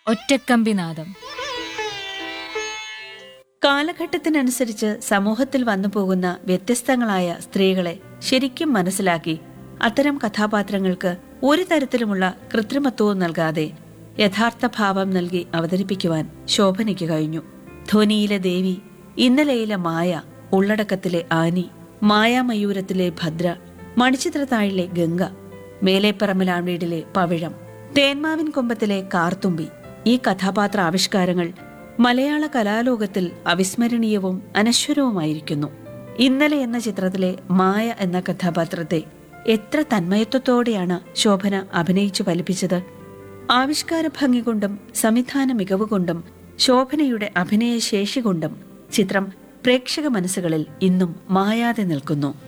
ഒറ്റക്കമ്പിനാദം. കാലഘട്ടത്തിനനുസരിച്ച് സമൂഹത്തിൽ വന്നു പോകുന്ന വ്യത്യസ്തങ്ങളായ സ്ത്രീകളെ ശരിക്കും മനസ്സിലാക്കി അത്തരം കഥാപാത്രങ്ങൾക്ക് ഒരു തരത്തിലുമുള്ള കൃത്രിമത്വവും നൽകാതെ യഥാർത്ഥ ഭാവം നൽകി അവതരിപ്പിക്കുവാൻ ശോഭനയ്ക്ക് കഴിഞ്ഞു. ധ്വനിയിലെ ദേവി, ഇന്നലെയിലെ മായ, ഉള്ളടക്കത്തിലെ ആനി, മായാമയൂരത്തിലെ ഭദ്ര, മണിച്ചിത്രത്താഴിലെ ഗംഗ, മേലേപ്പറമ്പലാംവീടിലെ പവിഴം, തേന്മാവിൻ കൊമ്പത്തിലെ കാർത്തുമ്പി, ഈ കഥാപാത്ര ആവിഷ്കാരങ്ങൾ മലയാള കലാലോകത്തിൽ അവിസ്മരണീയവും അനശ്വരവുമായിരിക്കുന്നു. ഇന്നലെ എന്ന ചിത്രത്തിലെ മായ എന്ന കഥാപാത്രത്തെ എത്ര തന്മയത്വത്തോടെയാണ് ശോഭന അഭിനയിച്ചു ഫലിപ്പിച്ചത്. ആവിഷ്കാര ഭംഗി കൊണ്ടും സംവിധാന മികവ് കൊണ്ടും ശോഭനയുടെ അഭിനയശേഷി കൊണ്ടും ചിത്രം പ്രേക്ഷക മനസ്സുകളിൽ ഇന്നും മായാതെ നിൽക്കുന്നു.